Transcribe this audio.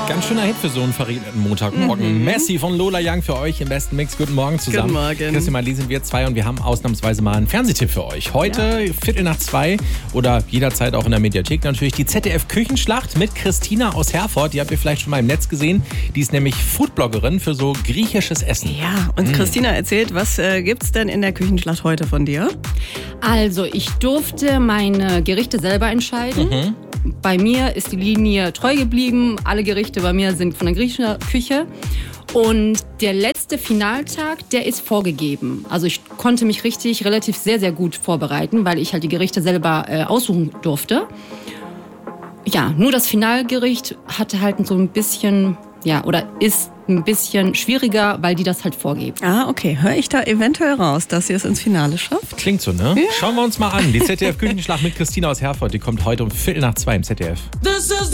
Ganz schöner Hit für so einen verregneten Montagmorgen. Messi von Lola Young für euch im besten Mix. Guten Morgen zusammen. Guten Morgen. Christian Malie sind wir zwei und wir haben ausnahmsweise mal einen Fernsehtipp für euch. Heute 1:45 oder jederzeit auch in der Mediathek natürlich die ZDF-Küchenschlacht mit Christina aus Herford. Die habt ihr vielleicht schon mal im Netz gesehen. Die ist nämlich Foodbloggerin für so griechisches Essen. Ja, und Christina erzählt, was gibt's denn in der Küchenschlacht heute von dir? Also, ich durfte meine Gerichte selber entscheiden. Bei mir ist die Linie treu geblieben. Alle Gerichte bei mir sind von der griechischen Küche. Und der letzte Finaltag, der ist vorgegeben. Also ich konnte mich relativ sehr, sehr gut vorbereiten, weil ich halt die Gerichte selber aussuchen durfte. Ja, nur das Finalgericht hatte halt so ein bisschen, oder ist ein bisschen schwieriger, weil die das halt vorgeben. Ah, okay. Höre ich da eventuell raus, dass ihr es ins Finale schafft? Klingt so, ne? Ja. Schauen wir uns mal an. Die ZDF-Küchenschlacht mit Christina aus Herford, die kommt heute um 1:45 im ZDF.